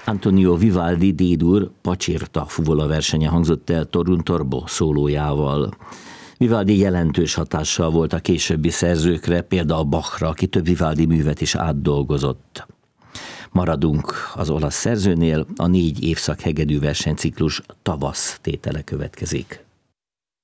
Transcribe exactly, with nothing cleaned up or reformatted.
Antonio Vivaldi D-dur Pacsirta fuvola versenye hangzott el Torun Torbo szólójával. Vivaldi jelentős hatással volt a későbbi szerzőkre, például Bachra, aki több Vivaldi művet is átdolgozott. Maradunk az olasz szerzőnél, a négy évszak hegedű versenyciklus tavasz tétele következik.